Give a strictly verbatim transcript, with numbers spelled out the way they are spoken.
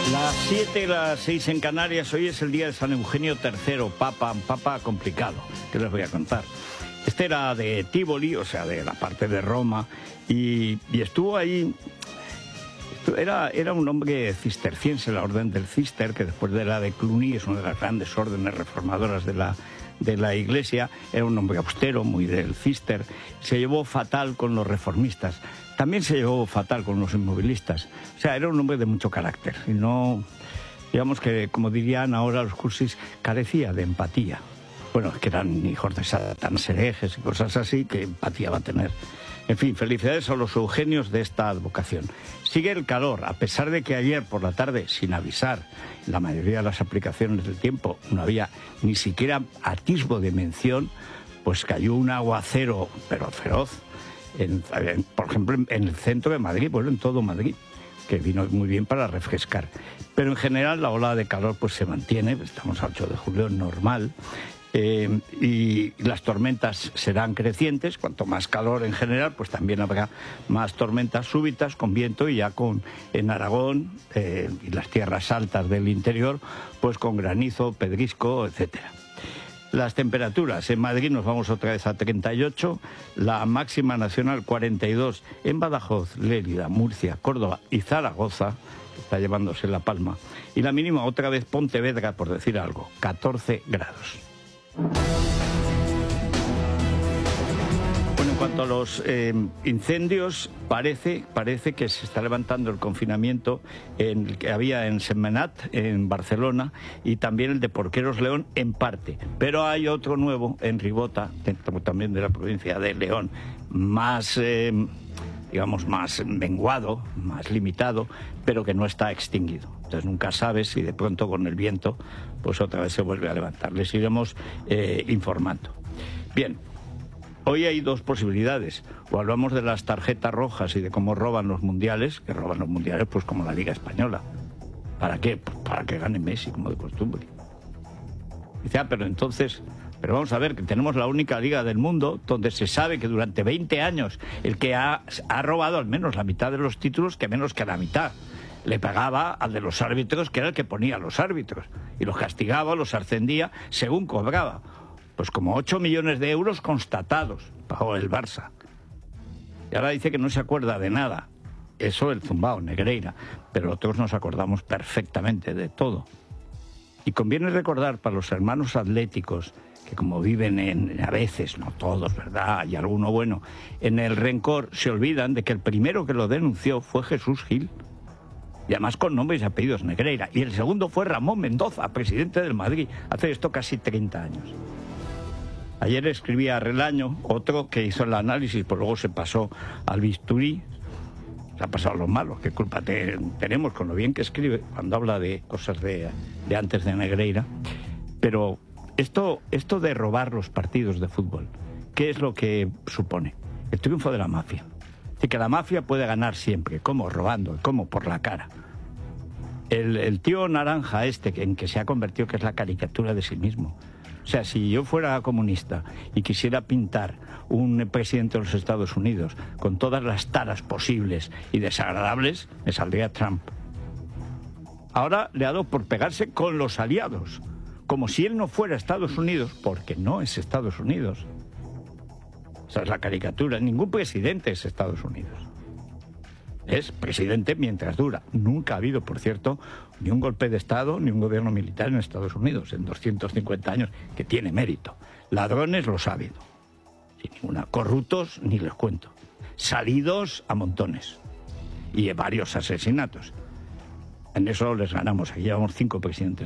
Las siete, las seis en Canarias. Hoy es el día de San Eugenio tercero, papa, papa complicado, que les voy a contar. Este era de Tívoli, o sea, de la parte de Roma, y, y estuvo ahí. Era, era un hombre cisterciense, la orden del Cister, que después de la de Cluny es una de las grandes órdenes reformadoras de la, de la Iglesia. Era un hombre austero, muy del Cister. Se llevó fatal con los reformistas. También se llevó fatal con los inmovilistas. O sea, era un hombre de mucho carácter. Y no, digamos que, como dirían ahora los cursis, carecía de empatía. Bueno, es que eran hijos de Satanás, herejes y cosas así, que empatía va a tener. En fin, felicidades a los Eugenios de esta advocación. Sigue el calor, a pesar de que ayer por la tarde, sin avisar, la mayoría de las aplicaciones del tiempo no había ni siquiera atisbo de mención, pues cayó un aguacero, pero feroz, en, en, por ejemplo, en, en el centro de Madrid, bueno, en todo Madrid, que vino muy bien para refrescar. Pero en general la ola de calor pues se mantiene, estamos a ocho de julio, normal. Eh, y las tormentas serán crecientes. Cuanto más calor en general, pues también habrá más tormentas súbitas con viento, y ya con en Aragón eh, y las tierras altas del interior, pues con granizo, pedrisco, etcétera. Las temperaturas: en Madrid nos vamos otra vez a treinta y ocho, la máxima nacional cuarenta y dos en Badajoz, Lérida, Murcia, Córdoba y Zaragoza, que está llevándose la palma, y la mínima otra vez Pontevedra, por decir algo, catorce grados. Bueno, en cuanto a los eh, incendios, parece, parece que se está levantando el confinamiento en, que había en Sentmenat, en Barcelona, y también el de Porqueros León en parte. Pero hay otro nuevo en Ribota, dentro también de la provincia de León, más, eh, digamos, más menguado, más limitado, pero que no está extinguido. Entonces nunca sabes si de pronto con el viento pues otra vez se vuelve a levantar. Les iremos eh, informando. Bien, hoy hay dos posibilidades. O hablamos de las tarjetas rojas y de cómo roban los mundiales, que roban los mundiales pues como la Liga Española. ¿Para qué? Pues para que gane Messi, como de costumbre. Dice, ah, pero entonces... Pero vamos a ver, que tenemos la única liga del mundo donde se sabe que durante veinte años el que ha, ha robado al menos la mitad de los títulos, que menos que la mitad, le pagaba al de los árbitros, que era el que ponía a los árbitros, y los castigaba, los ascendía según cobraba. Pues como ocho millones de euros constatados pagó el Barça. Y ahora dice que no se acuerda de nada. Eso el zumbao, Negreira. Pero otros nos acordamos perfectamente de todo. Y conviene recordar para los hermanos atléticos, que como viven en, a veces, no todos, ¿verdad?, hay alguno bueno, en el rencor, se olvidan de que el primero que lo denunció fue Jesús Gil, y además con nombres y apellidos Negreira, y el segundo fue Ramón Mendoza, presidente del Madrid, hace esto casi treinta años. Ayer escribía Relaño, otro que hizo el análisis, pues luego se pasó al bisturí. Se ha pasado los malos, qué culpa te, tenemos con lo bien que escribe cuando habla de cosas de, de antes de Negreira. Pero esto, esto de robar los partidos de fútbol, ¿qué es lo que supone? El triunfo de la mafia. Es decir, que la mafia puede ganar siempre. ¿Cómo? Robando. ¿Cómo? Por la cara. El, el tío naranja este en que se ha convertido, que es la caricatura de sí mismo. O sea, si yo fuera comunista y quisiera pintar un presidente de los Estados Unidos con todas las taras posibles y desagradables, me saldría Trump. Ahora le ha dado por pegarse con los aliados, como si él no fuera Estados Unidos, porque no es Estados Unidos. Esa es la caricatura. Ningún presidente es Estados Unidos. Es presidente mientras dura. Nunca ha habido, por cierto, ni un golpe de Estado ni un gobierno militar en Estados Unidos en doscientos cincuenta años, que tiene mérito. Ladrones los ha habido. Sin ninguna. Corruptos ni les cuento. Salidos a montones. Y varios asesinatos. En eso les ganamos. Aquí llevamos cinco presidentes.